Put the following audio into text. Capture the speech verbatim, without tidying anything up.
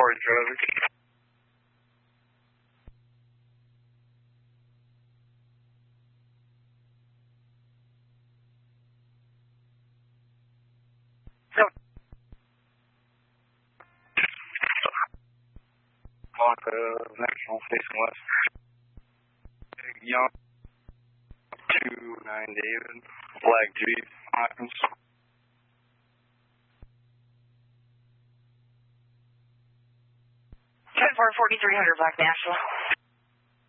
Orange Rover. Mark, uh, National Station West. Young, two nine David, Black Jeep, Hawkins. ten four forty-three hundred Black Nashville.